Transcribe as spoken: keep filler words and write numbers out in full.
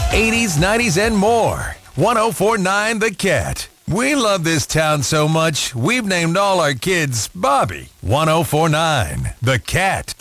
eighties, nineties, and more. ten forty-nine The Cat. We love this town so much, we've named all our kids Bobby. ten forty-nine The Cat.